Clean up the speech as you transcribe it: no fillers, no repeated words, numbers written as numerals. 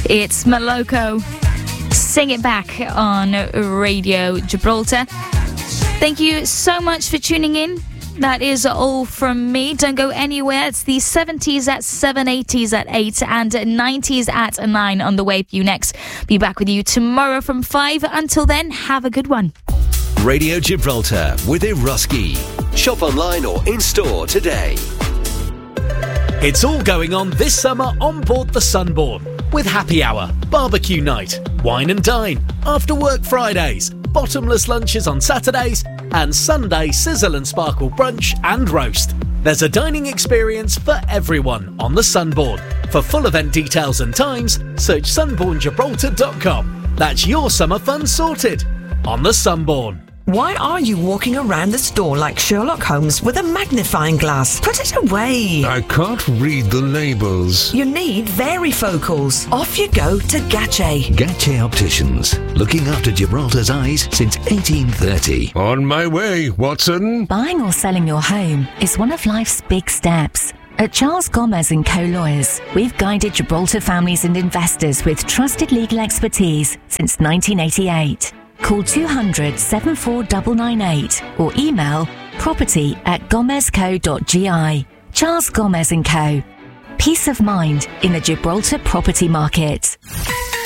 It's Moloko. Sing It Back on Radio Gibraltar. Thank you so much for tuning in. That is all from me. Don't go anywhere. It's the 70s at 7, 80s at 8 and 90s at 9 on the way for you next. Be back with you tomorrow from 5. Until then, have a good one. Radio Gibraltar with Eroski. Shop online or in-store today. It's all going on this summer on board the Sunborn. With happy hour, barbecue night, wine and dine, after work Fridays, bottomless lunches on Saturdays, and Sunday sizzle and sparkle brunch and roast. There's a dining experience for everyone on the Sunborn. For full event details and times, search sunborngibraltar.com. That's your summer fun sorted on the Sunborn. Why are you walking around the store like Sherlock Holmes with a magnifying glass? Put it away. I can't read the labels. You need varifocals. Off you go to Gache. Gache Opticians, looking after Gibraltar's eyes since 1830. On my way, Watson. Buying or selling your home is one of life's big steps. At Charles Gomez & Co Lawyers, we've guided Gibraltar families and investors with trusted legal expertise since 1988. Call 200 74998 or email property@gomezco.gi. Charles Gomez & Co. Peace of mind in the Gibraltar property market.